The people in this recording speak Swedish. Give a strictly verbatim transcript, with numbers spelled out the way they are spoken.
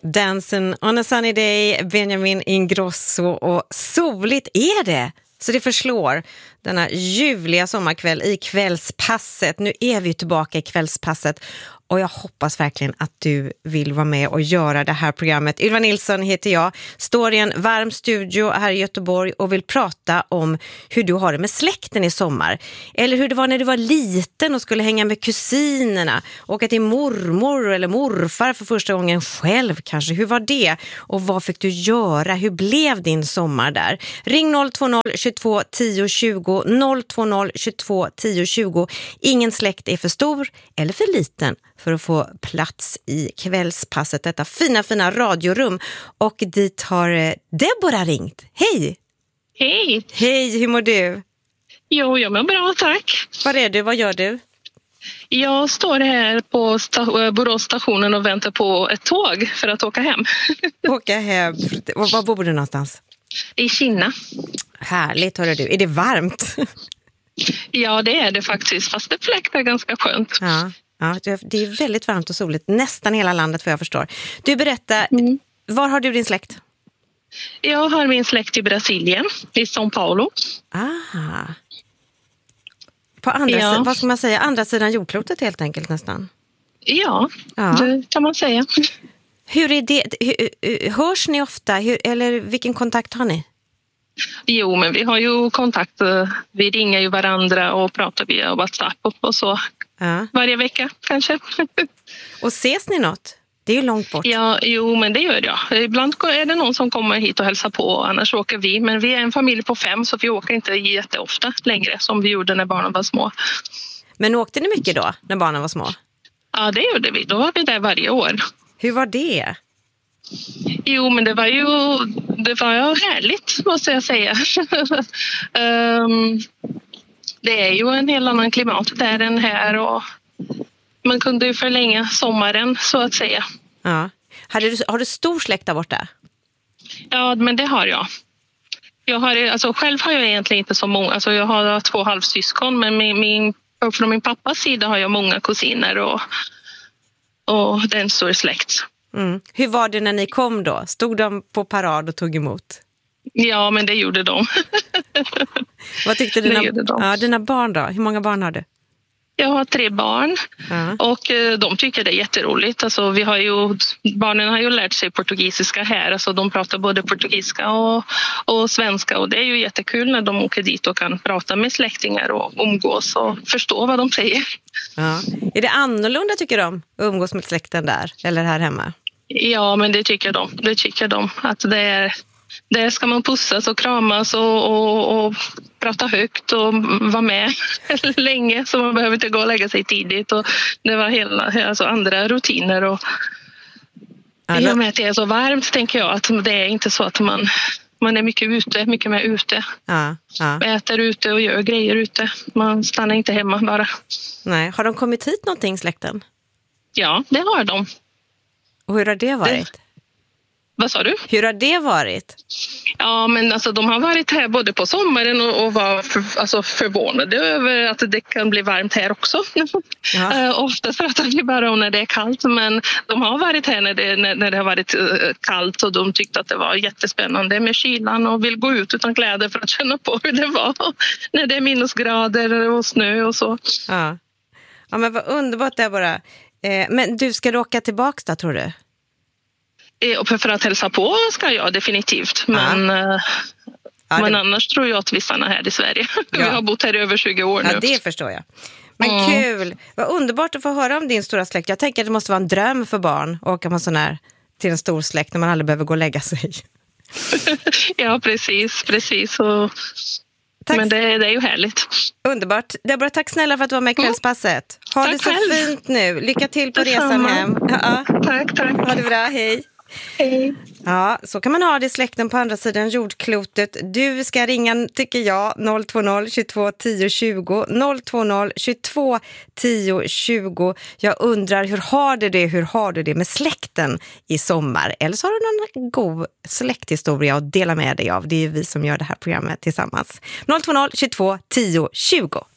Dancing on a sunny day, Benjamin Ingrosso, och soligt är det. Så det förslår denna ljuvliga sommarkväll i kvällspasset. Nu är vi tillbaka i kvällspasset och jag hoppas verkligen att du vill vara med och göra det här programmet. Ylva Nilsson heter jag, står i en varm studio här i Göteborg och vill prata om hur du har det med släkten i sommar. Eller hur det var när du var liten och skulle hänga med kusinerna, åka till mormor eller morfar för första gången själv kanske. Hur var det? Och vad fick du göra? Hur blev din sommar där? Ring noll två noll tjugotvå tio tjugo, noll två noll tjugotvå tio tjugo. Ingen släkt är för stor eller för liten för att få plats i kvällspasset, detta fina, fina radiorum. Och dit har Deborah ringt. Hej! Hej! Hej, hur mår du? Jo, jag mår bra, tack. Var är du? Vad gör du? Jag står här på sta- Boråsstationen och väntar på ett tåg för att åka hem. Åka hem. Var, var bor du någonstans? I Kina. Härligt, hörru du. Är det varmt? Ja, det är det faktiskt, fast det fläktar ganska skönt. Ja. Ja, det är väldigt varmt och soligt. Nästan hela landet, vad jag förstår. Du, berätta, mm. var har du din släkt? Jag har min släkt i Brasilien, i São Paulo. Ah. På andra, ja. sidan, vad ska man säga? Andra sidan jordklotet helt enkelt nästan. Ja, ja. Det kan man säga. Hur är det? Hur, hörs ni ofta? Hur, eller vilken kontakt har ni? Jo, men vi har ju kontakt. Vi ringer ju varandra och pratar via WhatsApp och så. Ja. Varje vecka kanske. Och ses ni något? Det är ju långt bort. Ja, jo, men det gör jag. Ibland är det någon som kommer hit och hälsar på, annars åker vi. Men vi är en familj på fem, så vi åker inte jätteofta längre som vi gjorde när barnen var små. Men åkte ni mycket då, när barnen var små? Ja, det gjorde vi. Då var vi där varje år. Hur var det? Jo, men det var ju det var ju härligt, måste jag säga. um, det är ju en helt annan klimat där än här och man kunde ju förlänga sommaren, så att säga. Ja. Har du, har du stor släkt där borta? Ja, men det har jag. Jag har, alltså, själv har jag egentligen inte så många. Alltså, jag har två halvsyskon, men min, min, från min pappas sida har jag många kusiner och, och det är en stor släkt. Mm. Hur var det när ni kom då? Stod de på parad och tog emot? Ja, men det gjorde de. Vad tyckte dina, ja, dina barn då? Hur många barn har du? Jag har tre barn uh-huh. och eh, de tycker det är jätteroligt. Alltså, vi har ju, barnen har ju lärt sig portugisiska här. Alltså, de pratar både portugisiska och, och svenska. Och det är ju jättekul när de åker dit och kan prata med släktingar och umgås och förstå vad de säger. Ja. Är det annorlunda, tycker de, att umgås med släkten där eller här hemma? Ja, men det tycker de. Det tycker de. Att det är, där ska man pussas och kramas och, och, och prata högt och vara med länge, så man behöver inte gå och lägga sig tidigt. Och det var hela, alltså andra rutiner. Och i och med att det är så varmt, tänker jag att det är inte så att man, man är mycket ute, mycket mer ute. Ja, ja. Äter ute och gör grejer ute. Man stannar inte hemma bara. Nej. Har de kommit hit någonting, släkten? Ja, det har de. Och hur har det varit? Det... Vad sa du? Hur har det varit? Ja, men alltså, de har varit här både på sommaren och, och var för, alltså, förvånade över att det kan bli varmt här också. Ja. uh, oftast pratar vi bara om när det är kallt, men de har varit här när det, när, när det har varit uh, kallt och de tyckte att det var jättespännande med kylan och vill gå ut utan kläder för att känna på hur det var när det är minusgrader och snö och så. Ja, ja, men vad underbart det är bara. Eh, men du, ska du åka tillbaka då, tror du? Och för att hälsa på ska jag definitivt. Men, ja. Ja, men det... annars tror jag att vi stannar här i Sverige. Ja. Vi har bott här i över tjugo år nu. Ja, det förstår jag. Men mm. kul. Vad underbart att få höra om din stora släkt. Jag tänker att det måste vara en dröm för barn att åka med sån här till en stor släkt när man aldrig behöver gå och lägga sig. Ja, precis. precis. Och... Men det, det är ju härligt. Underbart. Deborah, tack snälla för att du var med i kvällspasset. Ha tack det så själv. Fint nu. Lycka till på Detsamma. Resan hem. Ja. Tack, tack. Ha det bra. Hej. Hej. Ja, så kan man ha det i släkten på andra sidan jordklotet. Du ska ringa, tycker jag, noll två noll tjugotvå tio tjugo, noll två noll tjugotvå tio tjugo. Jag undrar, hur har du det, hur har du det med släkten i sommar? Eller så har du någon god släkthistoria att dela med dig av. Det är vi som gör det här programmet tillsammans. noll två noll tjugotvå tio tjugo.